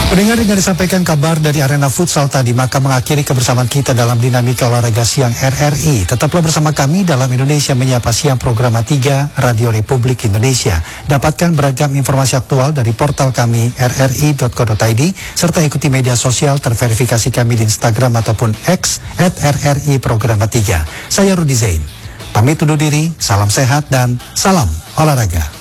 Pendengar, dengan disampaikan kabar dari arena futsal tadi, maka mengakhiri kebersamaan kita dalam dinamika olahraga siang RRI. Tetaplah bersama kami dalam Indonesia Menyapa Siang program 3 Radio Republik Indonesia. Dapatkan beragam informasi aktual dari portal kami rri.co.id serta ikuti media sosial terverifikasi kami di Instagram ataupun X @RRI program 3. Saya Rudi Zain. Pamit undur diri, salam sehat dan salam olahraga.